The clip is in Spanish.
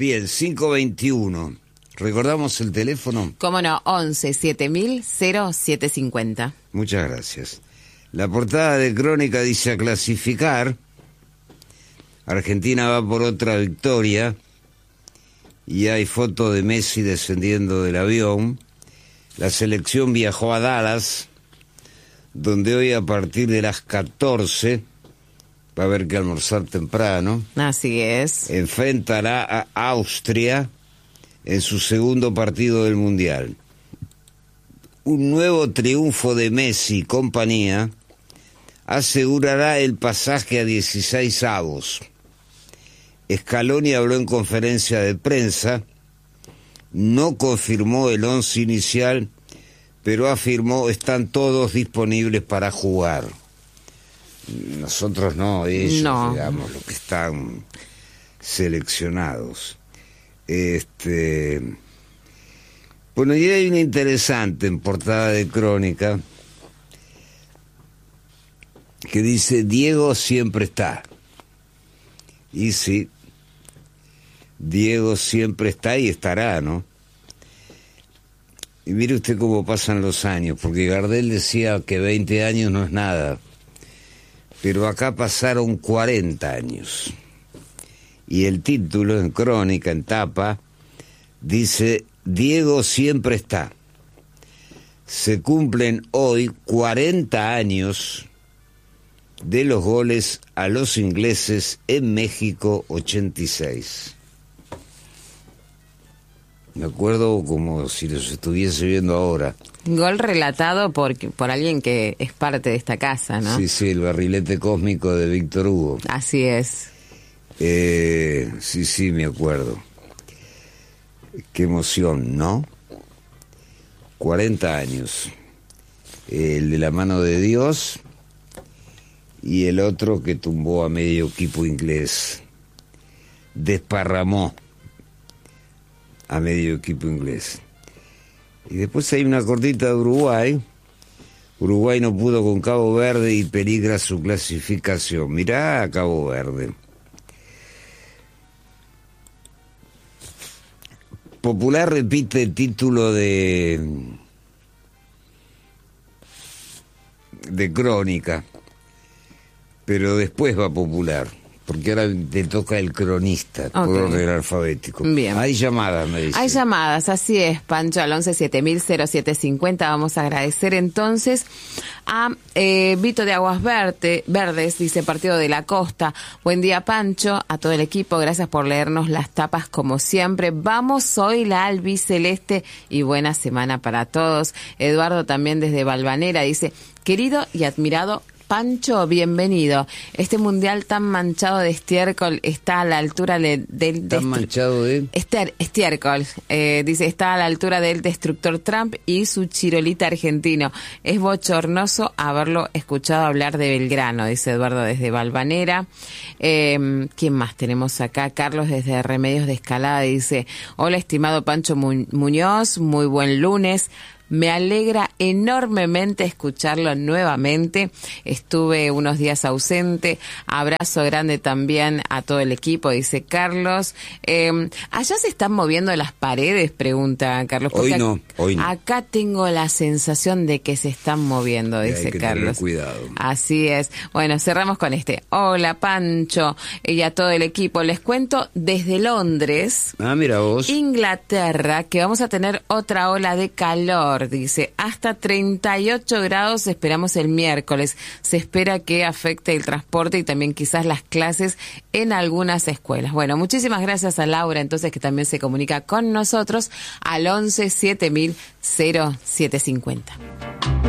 Bien, 5:21. ¿Recordamos el teléfono? Cómo no, 11 7000 0750. Muchas gracias. La portada de Crónica dice: a clasificar. Argentina va por otra victoria. Y hay foto de Messi descendiendo del avión. La selección viajó a Dallas, donde hoy a partir de las 14 va a haber que almorzar temprano. Así es. Enfrentará a Austria en su segundo partido del Mundial. Un nuevo triunfo de Messi y compañía asegurará el pasaje a 16avos. Scaloni habló en conferencia de prensa, no confirmó el 11 inicial, pero afirmó están todos disponibles para jugar. Nosotros no, ellos, no. Digamos, los que están seleccionados. Bueno, y hay una interesante en portada de Crónica que dice: Diego siempre está. Y sí, Diego siempre está y estará, ¿no? Y mire usted cómo pasan los años, porque Gardel decía que 20 años no es nada, pero acá pasaron 40 años. Y el título en Crónica, en tapa, dice: Diego siempre está. Se cumplen hoy 40 años de los goles a los ingleses en México 86. Me acuerdo como si los estuviese viendo ahora. Gol relatado por alguien que es parte de esta casa, ¿no? Sí, el barrilete cósmico de Víctor Hugo. Así es. Sí, me acuerdo. Qué emoción, ¿no? 40 años. El de la mano de Dios y el otro que tumbó a medio equipo inglés. Desparramó a medio equipo inglés. Y después hay una cortita de Uruguay. Uruguay no pudo con Cabo Verde y peligra su clasificación. Mirá a Cabo Verde. Popular repite el título de Crónica, pero después va Popular, porque ahora te toca el cronista, por orden alfabético. Bien. Hay llamadas, me dice. Hay llamadas, así es, Pancho, al 11 7000 0750. Vamos a agradecer entonces a Vito de Aguas Verdes, dice Partido de la Costa. Buen día, Pancho, a todo el equipo, gracias por leernos las tapas como siempre. Vamos hoy la albiceleste y buena semana para todos. Eduardo también desde Valvanera dice: querido y admirado Pancho, bienvenido. Este mundial tan manchado de estiércol está a la altura ¿Tan manchado de? Estiércol. Dice, está a la altura del destructor Trump y su chirolita argentino. Es bochornoso haberlo escuchado hablar de Belgrano, dice Eduardo desde Valvanera. ¿Quién más tenemos acá? Carlos desde Remedios de Escalada dice: hola, estimado Pancho Muñoz, muy buen lunes. Me alegra enormemente escucharlo nuevamente. Estuve unos días ausente. Abrazo grande también a todo el equipo, dice Carlos. ¿Allá se están moviendo las paredes?, pregunta Carlos. Hoy no. Acá tengo la sensación de que se están moviendo, dice hay que Carlos. Tener cuidado. Así es. Bueno, cerramos con este. Hola, Pancho, y a todo el equipo. Les cuento desde Londres, mira vos, Inglaterra, que vamos a tener otra ola de calor. Dice, hasta 38 grados esperamos el miércoles. Se espera que afecte el transporte y también quizás las clases en algunas escuelas. Bueno, muchísimas gracias a Laura, entonces, que también se comunica con nosotros al 11 7000 0750.